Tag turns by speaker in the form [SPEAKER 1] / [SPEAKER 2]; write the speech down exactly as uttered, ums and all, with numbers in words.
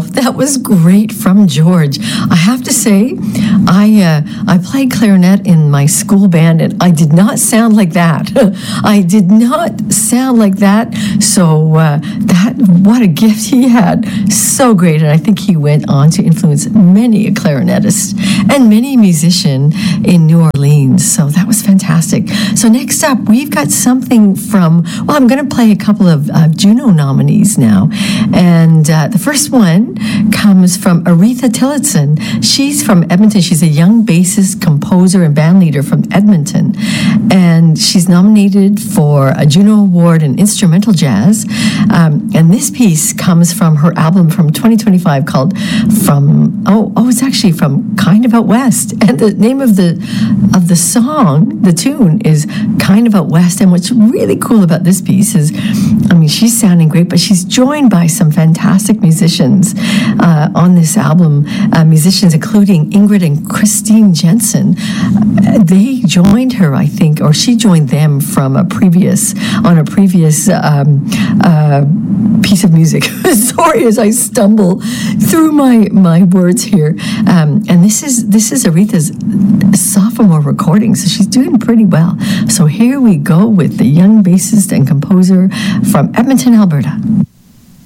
[SPEAKER 1] that was great from George. I have to say, I uh, I played clarinet in my school band, and I did not sound like that. I did not sound like that. So uh, that what a gift he had. So great, and I think he went on to influence many a clarinetist and many a musician in New Orleans. So that was fantastic. So next up, we've got something from, well, I'm going to play a couple of uh, Juno nominees now. And uh, the first one comes from Aretha Tillotson. She's from Edmonton. She's a young bassist, composer, and band leader from Edmonton. And she's nominated for a Juno Award in instrumental jazz. Um, and this piece comes from her album from twenty twenty-five called From, oh, oh, it's actually from Kind of Out West. And the name of the of the song, the tune, is Kind of Out West. And what's really cool about this piece is, I mean, she's sounding great, but she's joined by some fantastic musicians uh, on this album, uh, musicians including Ingrid and Christine Jensen. Uh, they joined her, I think, or she joined them from a previous, on a previous um, uh, piece of music. Sorry as I stumble through my, my words here. Um, and this is, this is Aretha's sophomore recording, so she's doing pretty well. So here we go with the young bassist and composer from Edmonton, Alberta.